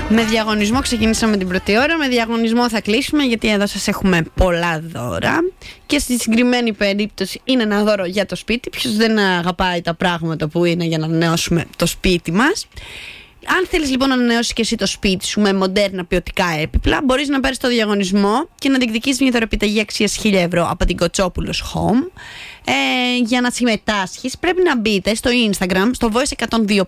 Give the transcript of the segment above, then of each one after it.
Με διαγωνισμό ξεκινήσαμε την πρώτη ώρα. Με διαγωνισμό θα κλείσουμε, γιατί εδώ σας έχουμε πολλά δώρα. Και στη συγκεκριμένη περίπτωση είναι ένα δώρο για το σπίτι. Ποιος δεν αγαπάει τα πράγματα που είναι για να ανανεώσουμε το σπίτι μας? Αν θέλεις λοιπόν να ανανεώσεις και εσύ το σπίτι σου με μοντέρνα ποιοτικά έπιπλα, μπορείς να πάρεις το διαγωνισμό και να διεκδικήσεις μια δωρεπιταγή αξίας 1.000 ευρώ από την Κοτσόπουλος Home. Για να συμμετάσχεις πρέπει να μπείτε στο Instagram, στο Voice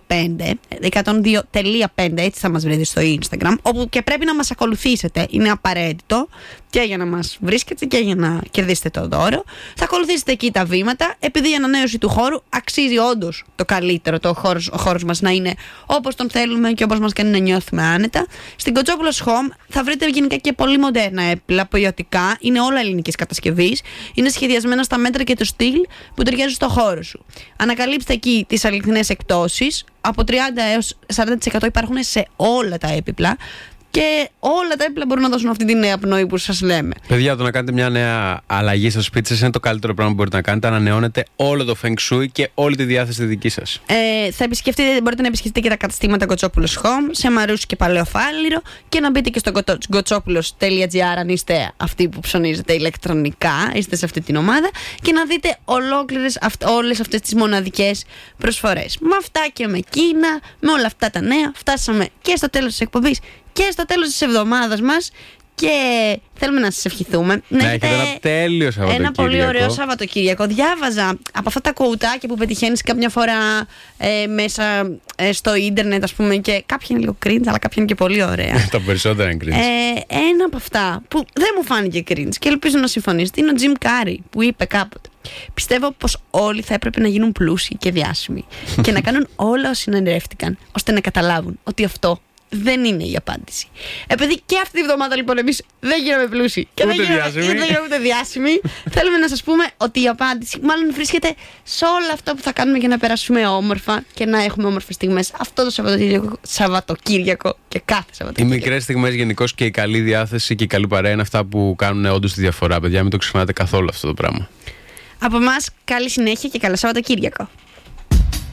102.5, έτσι θα μας βρείτε στο Instagram, όπου και πρέπει να μας ακολουθήσετε. Είναι απαραίτητο και για να μας βρίσκετε και για να κερδίσετε το δώρο. Θα ακολουθήσετε εκεί τα βήματα, επειδή η ανανέωση του χώρου αξίζει όντως το καλύτερο, ο χώρος μας να είναι όπως τον θέλουμε και όπως μας κάνει να νιώθουμε άνετα. Στην Κοτσόπουλος Home θα βρείτε γενικά και πολύ μοντέρνα έπιπλα, ποιοτικά, είναι όλα ελληνικής κατασκευής, είναι σχεδιασμένα στα μέτρα και το στυλ που ταιριάζει στο χώρο σου. Ανακαλύψτε εκεί τις αληθινές εκπτώσεις. Από 30 έως 40% υπάρχουν σε όλα τα έπιπλα. Και όλα τα έπιπλα μπορούν να δώσουν αυτή τη νέα πνοή που σας λέμε. Παιδιά, το να κάνετε μια νέα αλλαγή στο σπίτι σας είναι το καλύτερο πράγμα που μπορείτε να κάνετε. Ανανεώνετε όλο το Feng Shui και όλη τη διάθεση δική σας. Μπορείτε να επισκεφτείτε και τα καταστήματα Κοτσόπουλος Home σε Μαρούσι και Παλαιό Φάληρο και να μπείτε και στο kotsopoulos.gr αν είστε αυτοί που ψωνίζετε ηλεκτρονικά, είστε σε αυτή την ομάδα, και να δείτε όλες αυτές τις μοναδικές προσφορές. Με αυτά και με εκείνα, με όλα αυτά τα νέα, φτάσαμε και στο τέλος της εκπομπής και στο τέλος της εβδομάδας μας και θέλουμε να σας ευχηθούμε να έχετε ένα τέλειο Σαββατοκύριακο. Ένα πολύ ωραίο Σαββατοκύριακο. Διάβαζα από αυτά τα κοουτάκια που πετυχαίνεις κάποια φορά μέσα στο ίντερνετ, ας πούμε, και κάποια είναι λίγο cringe, αλλά κάποια είναι και πολύ ωραία. Τα περισσότερα είναι cringe. Ένα από αυτά που δεν μου φάνηκε cringe και ελπίζω να συμφωνήσετε είναι ο Jim Carrey, που είπε κάποτε: πιστεύω πως όλοι θα έπρεπε να γίνουν πλούσιοι και διάσημοι και να κάνουν όλα όσοι συναντεύτηκαν, ώστε να καταλάβουν ότι αυτό δεν είναι η απάντηση. Επειδή και αυτή τη βδομάδα λοιπόν εμείς δεν γίναμε πλούσιοι και δεν γίναμε ούτε διάσημοι, θέλουμε να σας πούμε ότι η απάντηση μάλλον βρίσκεται σε όλα αυτά που θα κάνουμε για να περάσουμε όμορφα και να έχουμε όμορφες στιγμές αυτό το Σαββατοκύριακο και κάθε Σαββατοκύριακο. Οι μικρές στιγμές γενικώς και η καλή διάθεση και η καλή παρέα είναι αυτά που κάνουν όντως τη διαφορά, παιδιά. Μην το ξεχνάτε καθόλου αυτό το πράγμα. Από εμάς, καλή συνέχεια και καλά Σαββατοκύριακο.